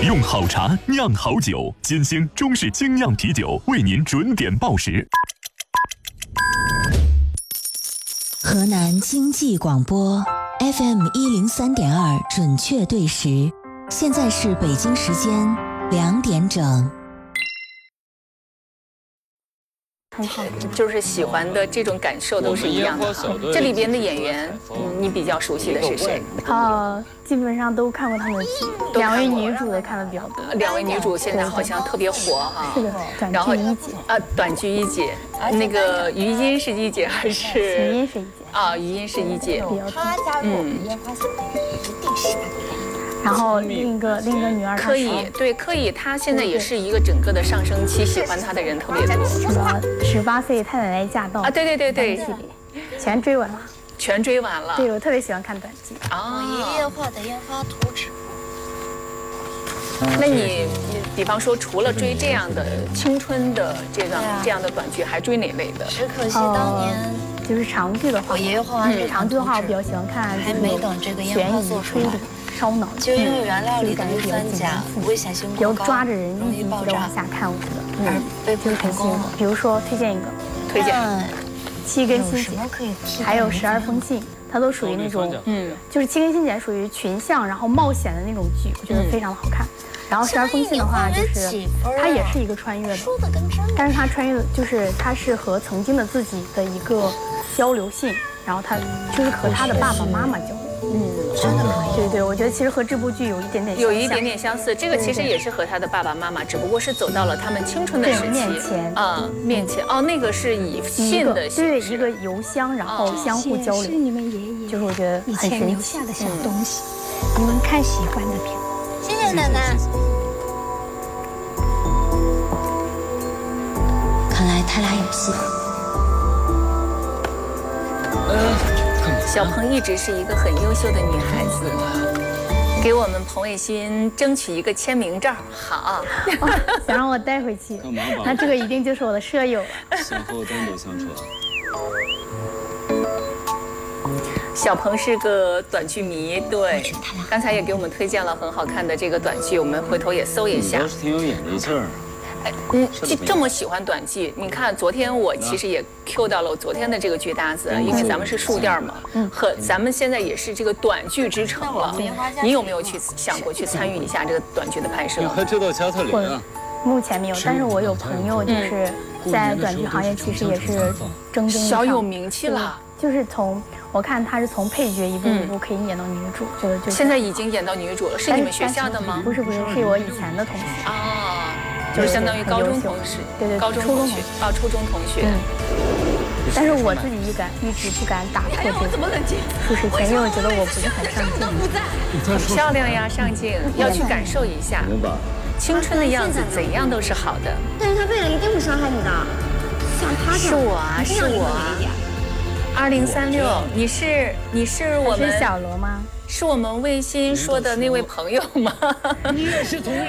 用好茶酿好酒，金星中式精酿啤酒为您准点报时。 河南经济广播 FM 103.2准确对时，现在是北京时间2点整。 就是喜欢的这种感受都是一样的。这里边的演员，你比较熟悉的是谁？ 基本上都看过他们的剧，两位女主的看的比较多。 两位女主现在好像特别火哈。 是的，短剧一姐。 短剧一姐，那个于音是一姐还是？ 于音是一姐。 于音是一姐。 她加入我们烟花小队一定是。 然后另一个女儿可以，对，可以，她现在也是一个整个的上升期，喜欢她的人特别多。 什么18岁太奶奶驾到对， 全追完了。 全追完了。 对，我特别喜欢看短剧。 我爷爷画的烟花图纸。 那你比方说，除了追这样的青春的这样的短剧，还追哪类的？ 只可惜当年就是长剧的话， 我爷爷画完长剧的话，我比较喜欢看还没等这个烟花做出来， 烧脑， 就因为原料里的氯酸钾危险性过高， 抓着人一级的往下看，我觉得被迫成功了。 比如说推荐一个，7根心结，还有12封信，它都属于那种就是7根心结属于群像然后冒险的那种剧，我觉得非常的好看。然后12封信的话，就是它也是一个穿越的，但是它穿越的就是它是和曾经的自己的一个交流信，然后它就是和他的爸爸妈妈交流。真的可以。对，我觉得其实和这部剧有一点点相似。 这个其实也是和他的爸爸妈妈，只不过是走到了他们青春的时期。面前。那个是以信的形式， 对，一个邮箱，然后相互交流。 是你们爷爷就是我觉得以前留下的小东西，你们看喜欢的片。 谢谢奶奶。 看来他俩有戏。 小鹏一直是一个很优秀的女孩子，给我们彭卫新争取一个签名照。好， 想让我带回去，那这个一定就是我的舍友了。 先后单独相处。 小鹏是个短剧迷，对，刚才也给我们推荐了很好看的这个短剧，我们回头也搜一下。 倒是挺有眼力劲儿。 这么喜欢短剧，你看昨天我其实也 Q 到了我昨天的这个剧搭子，因为咱们是树店嘛，和咱们现在也是这个短剧之城了。你有没有想过去参与一下这个短剧的拍摄？ 你还知道加特林啊？ 目前没有，但是我有朋友就是在短剧行业，其实也是蒸蒸日上， 小有名气了。 就是我看他是从配角一步一步可以演到女主，就现在已经演到女主了。是你们学校的吗？ 不是，是我以前的同学。 就是相当于高中同学， 对， 高中同学初中同学。 但是我自己一直不敢打破这个舒适圈，因为我觉得我不是很上镜。 很漂亮呀，上镜要去感受一下青春的样子，怎样都是好的。 但是他为了一定会伤害你的，像他这样。 是我2036，你是我们是小罗吗？ 是我们卫星说的那位朋友吗？ 你也是同。